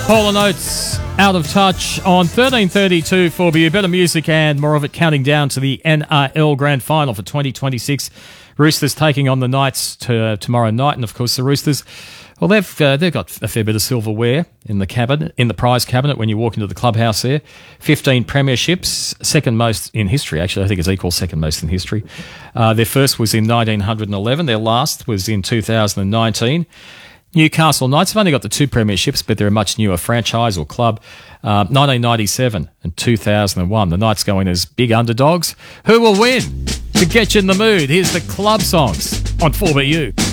Paul and Oates, Out of Touch on 1332 4BU. Better music and more of it, counting down to the NRL Grand Final for 2026. Roosters taking on the Knights tomorrow night, and of course the Roosters, well, they've got a fair bit of silverware in the cabinet, in the prize cabinet when you walk into the clubhouse there. 15 premierships, second most in history. Actually, I think it's equal second most in history. Their first was in 1911. Their last was in 2019. Newcastle Knights have only got the 2 premierships, but they're a much newer franchise or club. 1997 and 2001. The Knights go in as big underdogs. Who will win? To get you in the mood, here's the club songs on 4BU.